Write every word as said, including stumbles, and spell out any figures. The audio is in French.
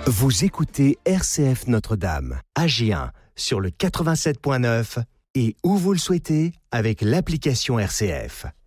Vous écoutez R C F Notre-Dame, Agen, sur le quatre-vingt-sept point neuf et où vous le souhaitez avec l'application R C F.